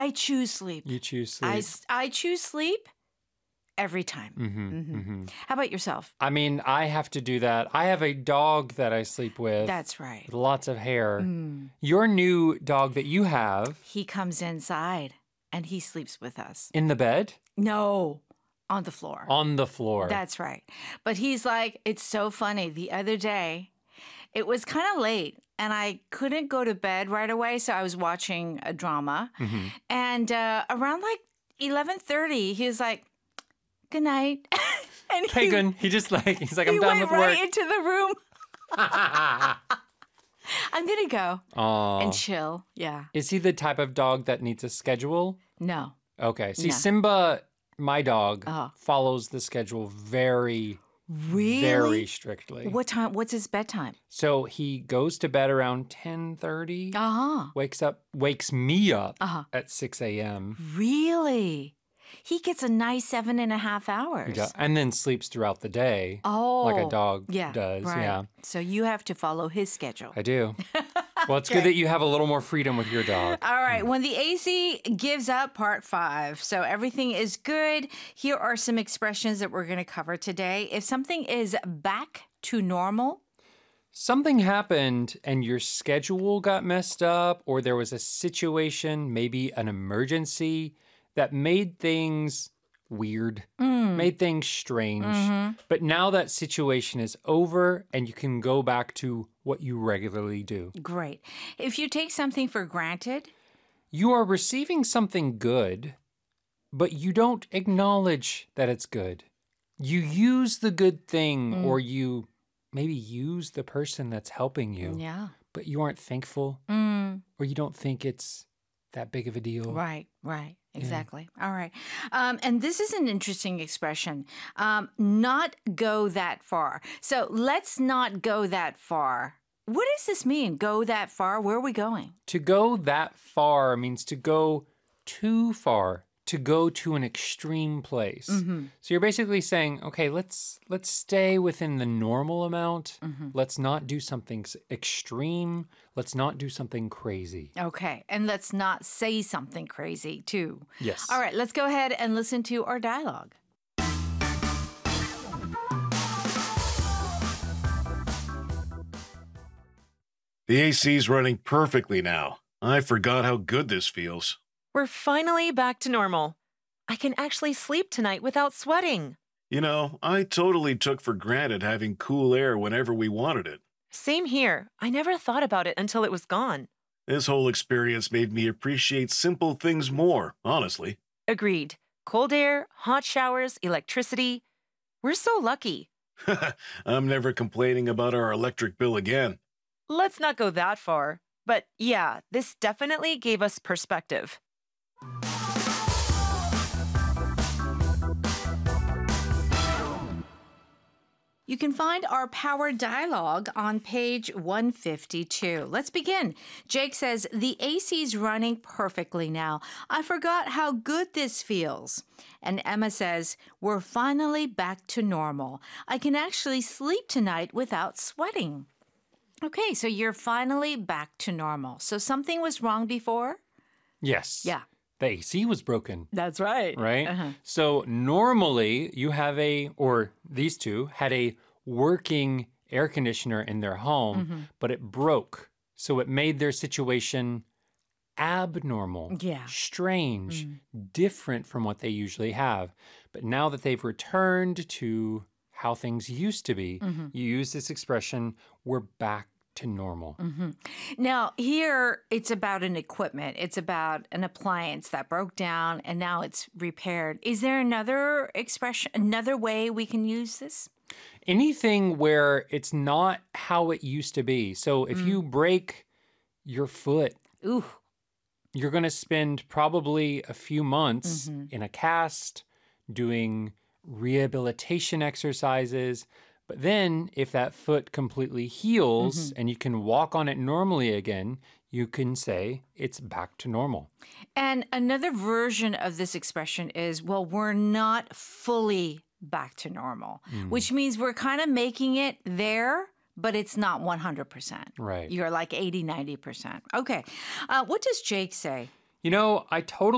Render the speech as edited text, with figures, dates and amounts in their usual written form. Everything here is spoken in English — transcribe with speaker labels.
Speaker 1: I choose sleep.
Speaker 2: You choose sleep.
Speaker 1: I choose sleep every time. How about yourself?
Speaker 2: I mean, I have to do that. I have a dog that I sleep with.
Speaker 1: That's right.
Speaker 2: With lots of hair. Your new dog that you have.
Speaker 1: He comes inside and he sleeps with us.
Speaker 2: In the bed?
Speaker 1: No, on the floor.
Speaker 2: On the floor.
Speaker 1: That's right. But he's like, it's so funny. The other day, it was kind of late and I couldn't go to bed right away. So I was watching a drama. And around like 11:30, he was like, good night. And
Speaker 2: Pagan, he's like, I'm done with
Speaker 1: work. He went right
Speaker 2: work.
Speaker 1: into the room. I'm going to go and chill. Yeah.
Speaker 2: Is he the type of dog that needs a schedule?
Speaker 1: No.
Speaker 2: Okay. See,
Speaker 1: No.
Speaker 2: Simba, my dog, follows the schedule very strictly.
Speaker 1: What time? What's his bedtime?
Speaker 2: So he goes to bed around 10:30. Wakes me up at 6 a.m.
Speaker 1: Really? He gets a nice 7.5 hours.
Speaker 2: And then sleeps throughout the day.
Speaker 1: Oh.
Speaker 2: Like a dog
Speaker 1: Yeah,
Speaker 2: does.
Speaker 1: right.
Speaker 2: Yeah.
Speaker 1: So you have to follow his schedule.
Speaker 2: I do. Well, it's good that you have a little more freedom with your dog.
Speaker 1: All right. When the AC gives up, part 5. So everything is good. Here are some expressions that we're going to cover today. If something is back to normal.
Speaker 2: Something happened and your schedule got messed up, or there was a situation, maybe an emergency, that made things weird, made things strange. But now that situation is over and you can go back to what you regularly do.
Speaker 1: Great. If you take something for granted.
Speaker 2: You are receiving something good, but you don't acknowledge that it's good. You use the good thing or you maybe use the person that's helping you.
Speaker 1: Yeah.
Speaker 2: But you aren't thankful or you don't think it's that big of a deal.
Speaker 1: Right. Exactly. Yeah. All right. And this is an interesting expression, not go that far. So let's not go that far. What does this mean, go that far? Where are we going?
Speaker 2: To go that far means to go too far, to go to an extreme place. So you're basically saying, okay, let's stay within the normal amount. Let's not do something extreme. Let's not do something crazy.
Speaker 1: Okay, and let's not say something crazy too.
Speaker 2: Yes.
Speaker 1: All right, let's go ahead and listen to our dialogue.
Speaker 3: The AC's running perfectly now. I forgot how good this feels.
Speaker 4: We're finally back to normal. I can actually sleep tonight without sweating.
Speaker 3: You know, I totally took for granted having cool air whenever we wanted it.
Speaker 4: Same here. I never thought about it until it was gone.
Speaker 3: This whole experience made me appreciate simple things more, honestly.
Speaker 4: Agreed. Cold air, hot showers, electricity. We're so lucky.
Speaker 3: I'm never complaining about our electric bill again.
Speaker 4: Let's not go that far. But yeah, this definitely gave us perspective.
Speaker 1: You can find our power dialogue on page 152. Let's begin. Jake says, the AC's running perfectly now. I forgot how good this feels. And Emma says, we're finally back to normal. I can actually sleep tonight without sweating. Okay, so you're finally back to normal. So something was wrong before?
Speaker 2: Yes.
Speaker 1: Yeah.
Speaker 2: The AC was broken.
Speaker 1: That's right.
Speaker 2: Right? So normally you have these two had a working air conditioner in their home, but it broke. So it made their situation abnormal, strange, different from what they usually have. But now that they've returned to how things used to be, you use this expression, we're back to normal.
Speaker 1: Now, here it's about an equipment. It's about an appliance that broke down and now it's repaired. Is there another expression, another way we can use this?
Speaker 2: Anything where it's not how it used to be. So if you break your foot, you're going to spend probably a few months in a cast doing rehabilitation exercises. But then if that foot completely heals and you can walk on it normally again, you can say it's back to normal.
Speaker 1: And another version of this expression is, well, we're not fully back to normal, which means we're kind of making it there, but it's not 100%.
Speaker 2: Right.
Speaker 1: You're like 80, 90%. Okay. What does Jake say?
Speaker 2: You know, I totally